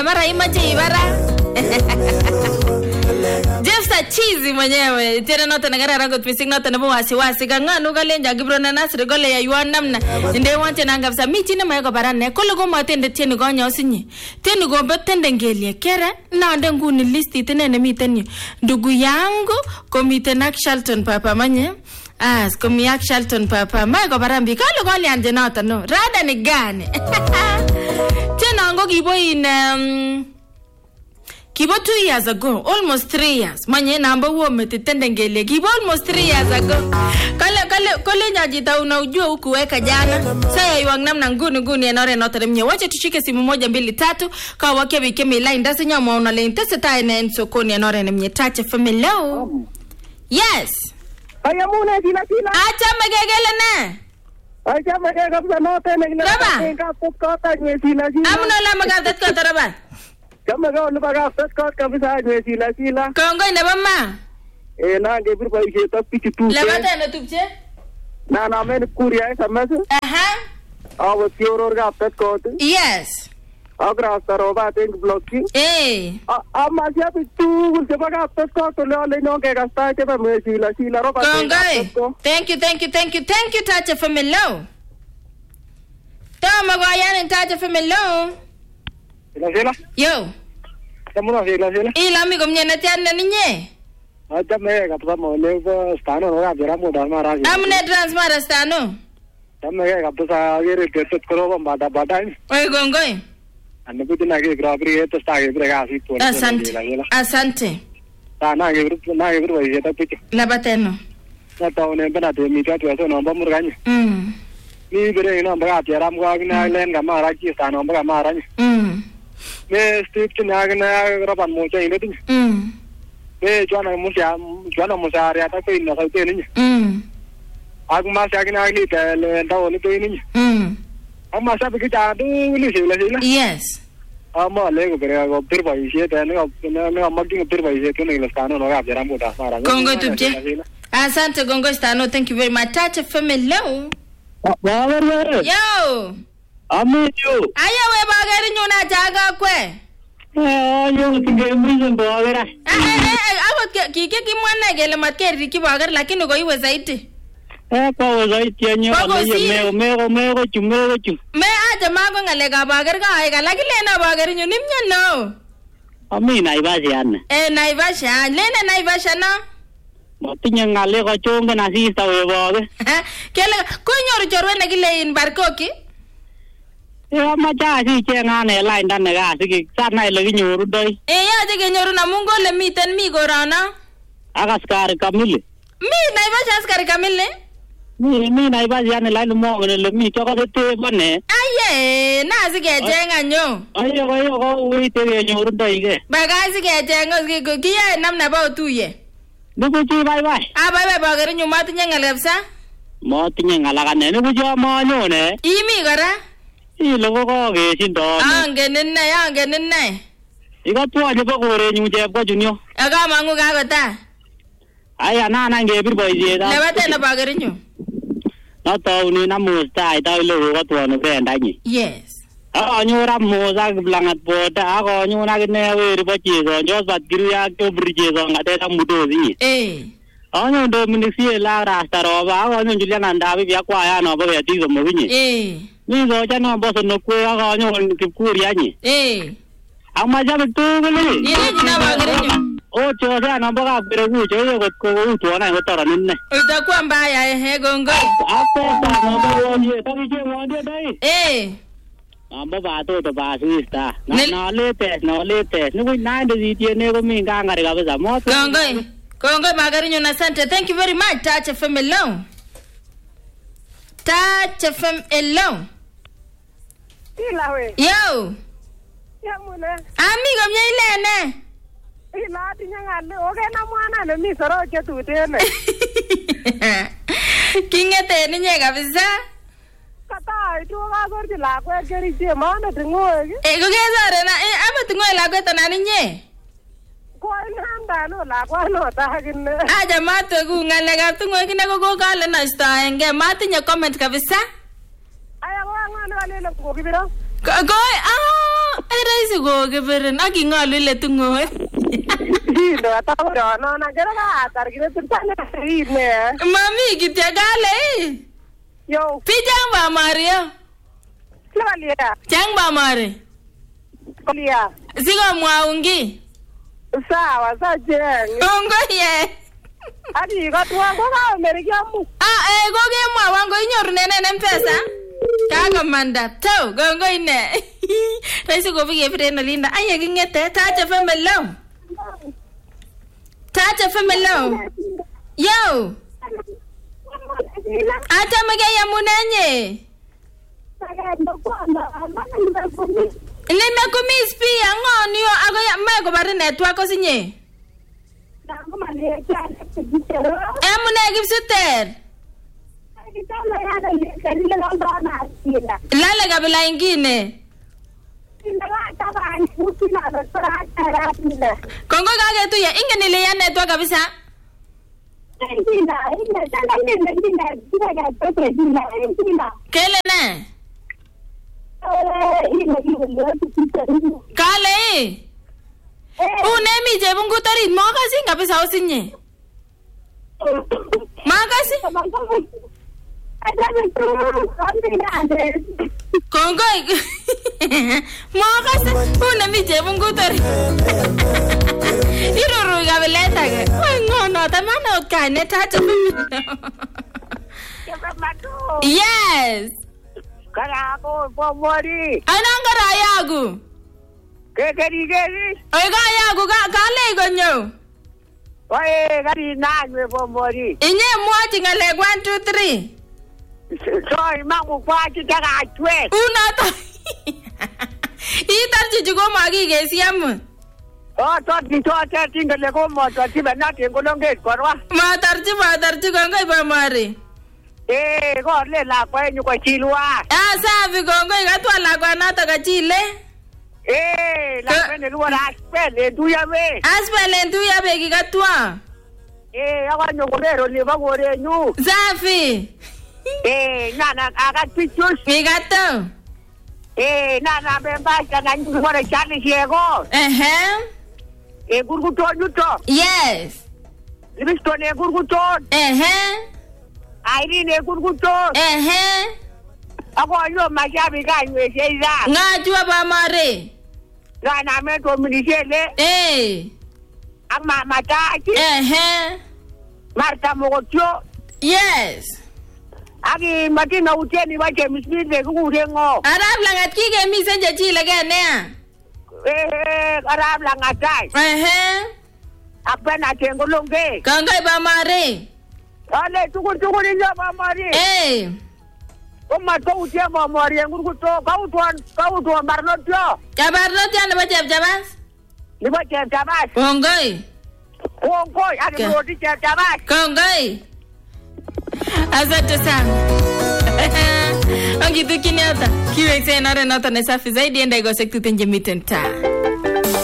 Mara imaje ibara. Jefsa cheesy mwenyewe. Tena nota nagara rango twising nota na wasi kanganu galenja gibrona nasri gole ya yuan namna. Nde wante nangafsa michi na mayako barane. Kolo go matende tieni go nyosinyi. Tieni go betende ngelie kera na ande nguni listi tene miteni. Ndugu yangu komite nak Shelton papa manye. Komi ak Shelton papa mayako barambi kalo gole anje nota no. Rada ni gani. Tena ngo kibo in Kibo 2 years ago, almost 3 years. Manye namba wome titendengele. Kibo almost 3 years ago. Kale nyajita unaujua ukuweka jana. Saya yuang namna nguni enore notare mnye. Wache tushike simu 1 2 3. Kwa wake wikemi line. Ndase nyama una line. Tese tae na ensokoni enore na mnye. Tache familo. Yes. Aya muna sila. Acha magegele na. Acha magegele kapsa note na gina. Raba. Amuna la magadat kota raba. Kama ga lupa ga first card kabisa ajwe sila. Kongo ina bama. Na gebir pa ishe ta pichu tu. Labata na tupche. Na men kuriya samase. Aha. Awo sioror ga first card. Yes. Agra staroba think blocking. Amasya pichu gulse pa ga first card to le no ke ga sta te pa me sila roba. Kongo. Thank you. Tacha familo. Tama goyan tacha familo. Sila. Yo. Kamuna sila. Ila amigo mnyena tiana ninye. Acha me kapsa mole stano no ga mo dharma raj. Amne transmara stano. Tamme kapsa agere tetet koro bada. Oi gongoi. Anne putina ke grabri eto sta ke brega asi por. Asante. Na gebru vai eta pichu. Labateno. Na taune bana de mi tatu eso no murgani. Ni bere no baga tiaram go agna len ga mara ki stano baga mara ni. Me strip na agna rapan mo cha ine tin. Me jwana mo sa ria ta pe no sa te ni. Agma sa agna agli ta le ta oni pe ni. Amma sa bi ta du ni sila. Yes. Amma le go bere go pir bai se ta ne amma ki pir bai se to ne stano no ga tiaram go ta mara. Kongo tupje. Asante Kongo stano, thank you very much. Tacha family. Yo. Amiyo. Aya we bagari nyuna jaga kwe. Yo tingemrizo bagara. Awot kike kimwana gele matke riki bagari lakini go iwe zaidi. Kwa zaidi yanyo mego chum. Me aja mago ngalega bagari ka ai galaki lena bagari nyuni mnyano. Ami naivasha ana. Naivasha. Lena naivasha na. Matinya ngale ko chonga na sista we boge. Kele kunyoru chorwe na gile in barkoki. Ya macha si chenga ne line dan ne ga sigi sana ile ginyoru doi. Ya je ginyoru na mungo le miten mi gorana. Agaskar kamile. Mi naivasha askar kamile. Mi naivasha ne line mo le mi choko te bone. Aye na sige jenga nyo. Ayo ko we te ginyoru doi ge. Baga sige jenga go kiye namna ba tuye. Nuku chi bye. Bye bagari nyuma tinya ngalapsa. Mo tinya ngalaga ne nuku jo mo nyone. Imi gara. Logo ko ge sindo. Angenenne. Iga tuwa je bagore nyu je ko junyo. Aga mangu ga gota. Aya na nge bir boy je da. Lewate na bagari nyu. Na to ni na mu stai ta lo ko tuwa no benda ni. Yes. Nyu ra mo za blangat boda ko nyu na ne we ri bachi so jo sat griya to brije so ngate ta mudo zi. Nyu do minisi la rasta ro ba ko nyu juliana nda bi ya kwa ya no ba ya ti so mo ni. Ni so cha no bo so no kwe ko nyu ki kuriya ni. Amma ja tu gele. Ni na bagari nyu. O cho sa no ba ga bere ku che ko to na ko to ni ne. Uta kwa mbaya gongo. Apo ta no ba ni ta ri je mo de dai. Amba ba to ba sista. Na le test. Ni ku na de ti ne ko mi ga ngari ga ba mo. Kongo bagari nyu na sante. Thank you very much. Tacha family. Ilawe. Yo. Ya mune. Amigo mnyailene. Ila tinya ngale oge na mwana ne mi soro ke tutene. Kingete ni nye kabisa. Kata itu ga gorji la ko geri je mana tingoe. Go gezare na ama tingoe la ko tanani nye. Ko nanda no la ko no ta ginne. Aja matu gu ngale ga tingoe kine go kale na sta enge matinya comment kabisa. Aya ko ngane wale le ko kibiro. Go Ay raisi go geberen akingolu ile tungoe. Ndo atawro no na gera ka targine tutane ne. Mami kitya gale. Yo. Pijang ba Mario? Klalia. Jang ba Mari? Klalia. Sigo mwaungi. Sawa jeng. Ongo ye. Adi ko tuwa ko ka Amerikamu. Go ge mwa wango inyoru nene mpesa. Kaga manda to gongo ine. Raisi go bige frena linda. Aye gingete tacha famelo. Tacha famelo. Yo. Ata magaya munanye. Nimekumiss pia ngoni yo agoya mego bare network osinye. Emune gipsuter. Lale kabila ingine. Kongo kage tu ya ingeni le ya network kabisa. Kele ne? Kale. Unemi je bungu tari makasi kabisa osinye. Makasi? Kongo makasi unemi je bungu tari. Iruru kabeleta ke. Ngono tamana okane tacha. Yes. Karako pomori. Anangara yagu. Kekeri. Oiga yagu kale gonyo. Oye gari nagwe pomori. Inye mwachi ngale 1 2 3. Sorry mamu kwa kitaka atwe. Unata. Itarchi jugo magi gesiam. To tingale ko mo to tiba na tingolonge korwa. Matarchi gongo iba mari. Ko le la kwa nyu kwa chilwa. Safi gongo igatwa la kwa nata kachile. La kwa ne ruwa aspele duyabe. Aspele duyabe kigatwa. Awa nyongolero ni bagore nyu. Safi. Nana agapichus. Kigato. Nana bemba kana nyu kwa chali siego. Gurguto nyuto. Yes. Livisto ne gurguto. Irene gurguto. Ako yo majabi ga nyweja. Ngajua ba mare. Gana meto minisele. Ama mataji. Marta Mogotio. Yes. Agi matina uteni wache misbide kurengo. Arab langat kige misenje chile gene. Arab langatai. Apena tengolonge. Kangai ba mare. Ale tuku ni ba mare. Oma to utia ba mare ngurkuto kau tuan barnotio. Kabarnotio ne ba jabas? Ni ba jabas. Kongai. Adi rodi jabas. Kongai. Asante sana. Angitu kiniata. Kiwe tena nota na safi zaidi enda igosek tutenje mitenta.